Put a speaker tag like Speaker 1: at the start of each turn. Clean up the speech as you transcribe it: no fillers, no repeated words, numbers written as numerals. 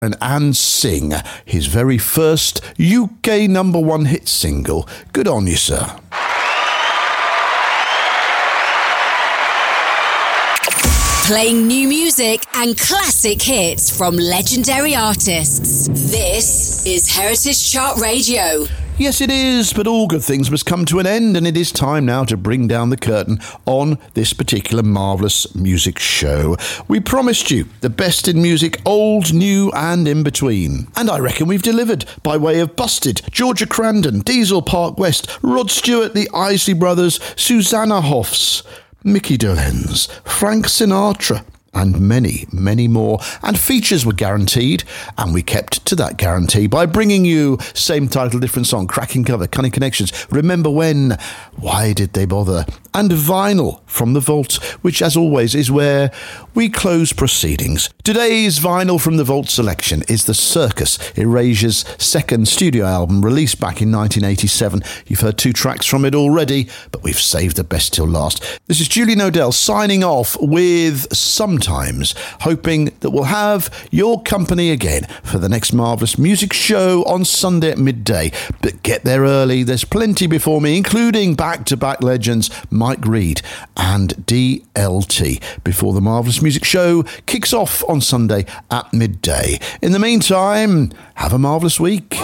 Speaker 1: and Sing, his very first UK number one hit single. Good on you, sir.
Speaker 2: Playing new music and classic hits from legendary artists. This is Heritage Chart Radio.
Speaker 1: Yes, it is, but all good things must come to an end, and it is time now to bring down the curtain on this particular marvellous music show. We promised you the best in music, old, new and in between. And I reckon we've delivered by way of Busted, Georgia Crandon, Diesel Park West, Rod Stewart, the Isley Brothers, Susanna Hoffs, Mickey Dolenz, Frank Sinatra, and many, many more. And features were guaranteed, and we kept to that guarantee by bringing you same title, different song, cracking cover, Cunning Connections, Remember When, Why Did They Bother, and vinyl from the vault, which as always is where we close proceedings. Today's vinyl from the vault selection is the Circus, Erasure's second studio album, released back in 1987. You've heard 2 tracks from it already, but we've saved the best till last. This is Julian O'Dell signing off with Sometimes, hoping that we'll have your company again for the next marvellous music show on Sunday at midday. But get there early, there's plenty before me, including back-to-back legends Mike Reid and DLT, before the marvellous music show kicks off on Sunday at midday. In the meantime, have a marvellous week.